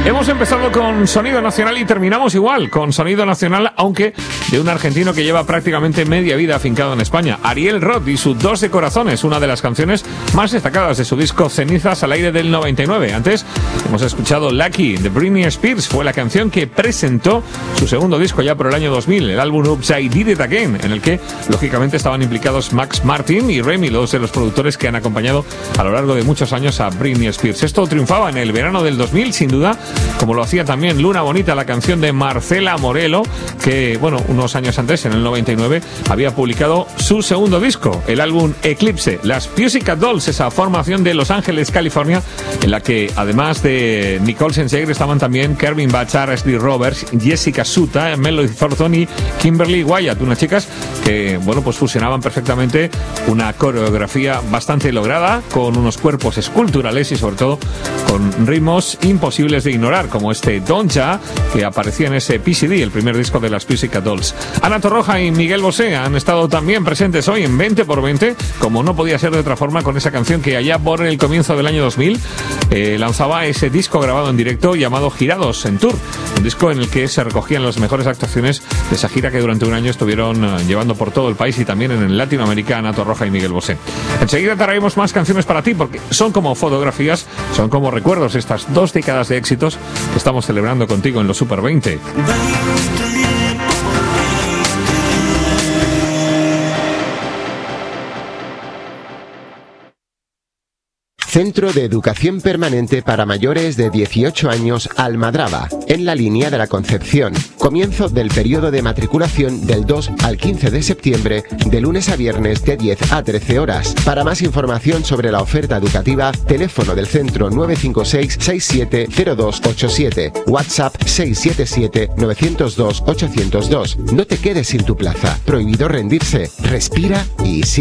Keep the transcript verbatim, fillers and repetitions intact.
Hemos empezado con sonido nacional y terminamos igual, con sonido nacional, aunque de un argentino que lleva prácticamente media vida afincado en España, Ariel Roth y su Dos de Corazones, una de las canciones más destacadas de su disco Cenizas al aire del noventa y nueve. Antes hemos escuchado Lucky de Britney Spears, fue la canción que presentó su segundo disco ya por el año dos mil, el álbum Oops, I Did It Again, en el que lógicamente estaban implicados Max Martin y Remy, dos de los productores que han acompañado a lo largo de muchos años a Britney Spears. Esto triunfaba en el verano del dos mil, sin duda, como lo hacía también Luna Bonita, la canción de Marcela Morelo, que, bueno, unos años antes, en el noventa y nueve, había publicado su segundo disco, el álbum Eclipse. Las Pussycat Dolls, esa formación de Los Ángeles, California, en la que, además de Nicole Scherzinger, estaban también Kervin Bachar, Ashley Roberts, Jessica Suta, Melody Thornton y Kimberly Wyatt, unas chicas que, bueno, pues fusionaban perfectamente una coreografía bastante lograda, con unos cuerpos esculturales y, sobre todo, con ritmos imposibles de ignorar, como este Donja, que aparecía en ese P C D, el primer disco de las Pussycat Dolls. Ana Torroja y Miguel Bosé han estado también presentes hoy en veinte por veinte, como no podía ser de otra forma, con esa canción que allá por el comienzo del año dos mil eh, lanzaba ese disco grabado en directo llamado Girados en Tour, un disco en el que se recogían las mejores actuaciones de esa gira que durante un año estuvieron uh, llevando por todo el país y también en Latinoamérica, Ana Torroja y Miguel Bosé. Enseguida traemos más canciones para ti, porque son como fotografías, son como recuerdos, estas dos décadas de éxitos que estamos celebrando contigo en los Super veinte. Centro de Educación Permanente para Mayores de dieciocho años Almadraba, en la línea de la Concepción. Comienzo del periodo de matriculación del dos al quince de septiembre, de lunes a viernes de diez a trece horas. Para más información sobre la oferta educativa, teléfono del centro nueve cinco seis, seis siete cero dos ocho siete, WhatsApp seis siete siete, nueve cero dos, ocho cero dos. No te quedes sin tu plaza. Prohibido rendirse. Respira y sí.